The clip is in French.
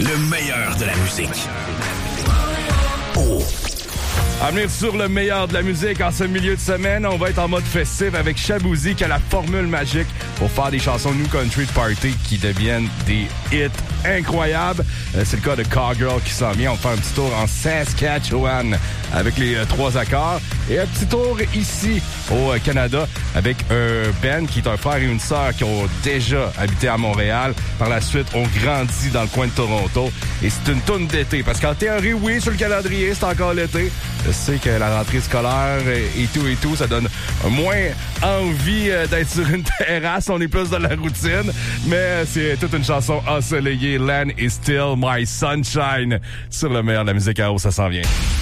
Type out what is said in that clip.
Le meilleur de la musique. Oh. À venir sur le meilleur de la musique en ce milieu de semaine, on va être en mode festif avec Shaboozey qui a la formule magique pour faire des chansons New Country de Party qui deviennent des hits incroyables. C'est le cas de Cowgirl qui s'en vient. On fait un petit tour en Saskatchewan avec les 3 accords et un petit tour ici au Canada avec un band qui est un frère et une sœur qui ont déjà habité à Montréal. Par la suite, on grandit dans le coin de Toronto et c'est une toune d'été parce qu'en théorie, oui, sur le calendrier, c'est encore l'été. Je sais que la rentrée scolaire et tout, ça donne moins envie d'être sur une terrasse. On est plus dans la routine, mais c'est toute une chanson ensoleillée. Land is still my sunshine. Sur le meilleur de la musique à eau, ça s'en vient.